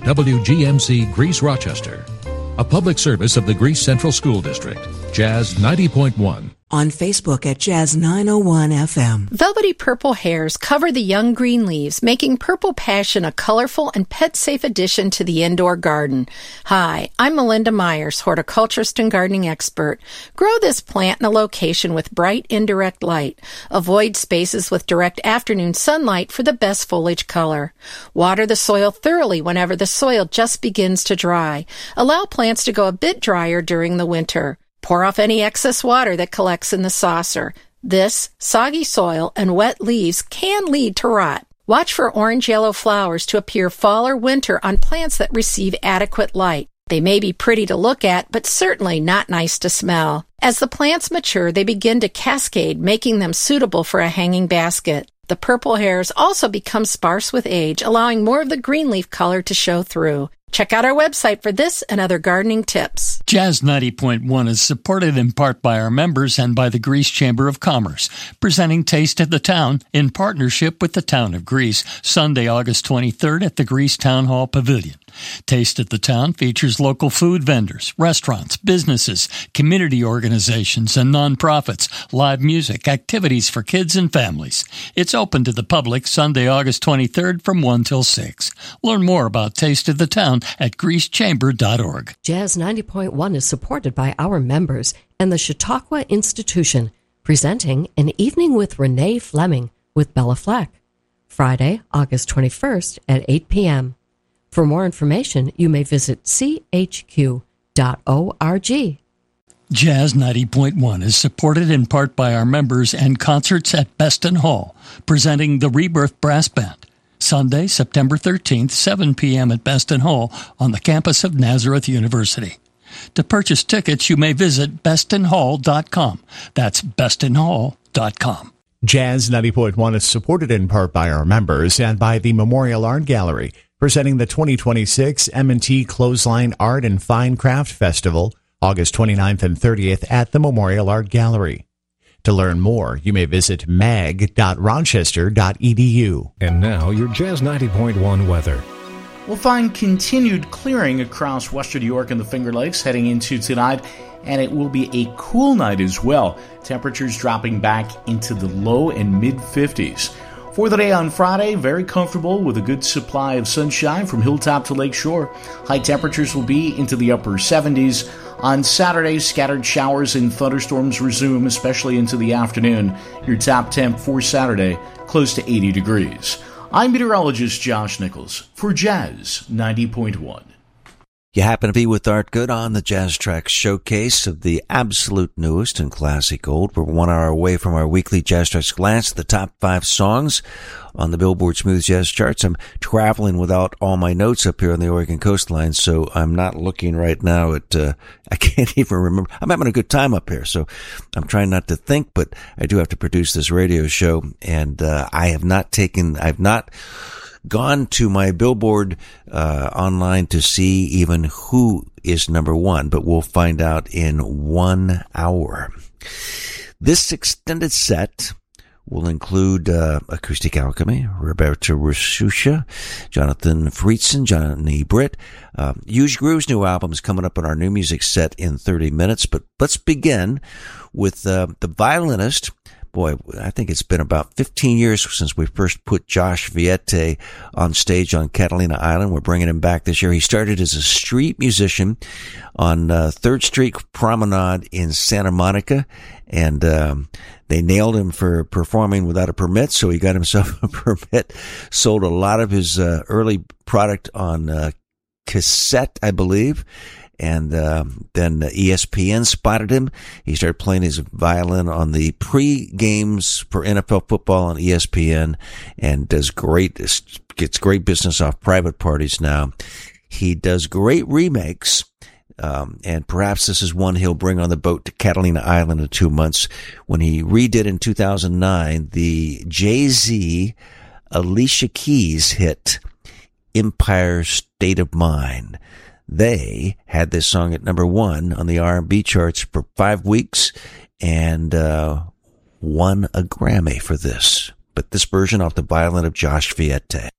WGMC Greece Rochester. A public service of the Greece Central School District. Jazz 90.1. On Facebook at Jazz 901 FM. Velvety purple hairs cover the young green leaves, making Purple Passion a colorful and pet-safe addition to the indoor garden. Hi, I'm Melinda Myers, horticulturist and gardening expert. Grow this plant in a location with bright indirect light. Avoid spaces with direct afternoon sunlight for the best foliage color. Water the soil thoroughly whenever the soil just begins to dry. Allow plants to go a bit drier during the winter. Pour off any excess water that collects in the saucer. This, soggy soil, and wet leaves can lead to rot. Watch for orange-yellow flowers to appear fall or winter on plants that receive adequate light. They may be pretty to look at, but certainly not nice to smell. As the plants mature, they begin to cascade, making them suitable for a hanging basket. The purple hairs also become sparse with age, allowing more of the green leaf color to show through. Check out our website for this and other gardening tips. Jazz 90.1 is supported in part by our members and by the Greece Chamber of Commerce, presenting Taste of the Town in partnership with the Town of Greece, Sunday, August 23rd at the Greece Town Hall Pavilion. Taste of the Town features local food vendors, restaurants, businesses, community organizations, and nonprofits, live music, activities for kids and families. It's open to the public Sunday, August 23rd from 1 till 6. Learn more about Taste of the Town at greecechamber.org. Jazz 90.1 is supported by our members and the Chautauqua Institution, presenting An Evening with Renee Fleming with Bella Fleck, Friday, August 21st at 8 p.m. For more information, you may visit chq.org. Jazz 90.1 is supported in part by our members and concerts at Beston Hall, presenting the Rebirth Brass Band. Sunday, September 13th, 7 p.m. at Beston Hall on the campus of Nazareth University. To purchase tickets, you may visit bestonhall.com. That's bestonhall.com. Jazz 90.1 is supported in part by our members and by the Memorial Art Gallery, presenting the 2026 M&T Clothesline Art and Fine Craft Festival, August 29th and 30th at the Memorial Art Gallery. To learn more, you may visit mag.rochester.edu. And now, your Jazz 90.1 weather. We'll find continued clearing across western New York and the Finger Lakes heading into tonight, and it will be a cool night as well. Temperatures dropping back into the low and mid-50s. For the day on Friday, very comfortable with a good supply of sunshine from hilltop to lakeshore. High temperatures will be into the upper 70s. On Saturday, scattered showers and thunderstorms resume, especially into the afternoon. Your top temp for Saturday, close to 80 degrees. I'm meteorologist Josh Nichols for Jazz 90.1. You happen to be with Art Good on the Jazz Track Showcase of the absolute newest and classic gold. We're 1 hour away from our weekly Jazz Tracks glance at the top 5 songs on the Billboard Smooth Jazz charts. I'm traveling without all my notes up here on the Oregon coastline, so I'm not looking right now at, I can't even remember. I'm having a good time up here, so I'm trying not to think, but I do have to produce this radio show, and I've not gone to my Billboard online to see even who is number 1, but we'll find out in 1 hour. This extended set will include Acoustic Alchemy, Roberto Rasuccia, Jonathan Friedson, Johnny Britt. Huge Groove's new album is coming up on our new music set in 30 minutes, but let's begin with the violinist. Boy, I think it's been about 15 years since we first put Josh Viette on stage on Catalina Island. We're bringing him back this year. He started as a street musician on 3rd Street Promenade in Santa Monica, and they nailed him for performing without a permit, so he got himself a permit, sold a lot of his early product on cassette, I believe. And then ESPN spotted him. He started playing his violin on the pre-games for NFL football on ESPN, and gets great business off private parties now. He does great remakes, and perhaps this is one he'll bring on the boat to Catalina Island in 2 months when he redid in 2009 the Jay-Z Alicia Keys hit Empire State of Mind. They had this song at number 1 on the R&B charts for 5 weeks and won a Grammy for this. But this version off the violin of Josh Viette.